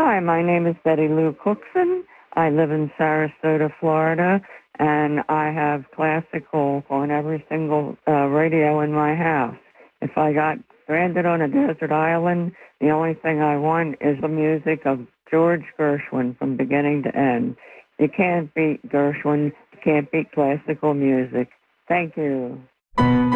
Hi, my name is Betty Lou Cookson. I live in Sarasota, Florida, and I have classical on every single radio in my house. If I got stranded on a desert island, the only thing I want is the music of George Gershwin from beginning to end. You can't beat Gershwin. You can't beat classical music. Thank you.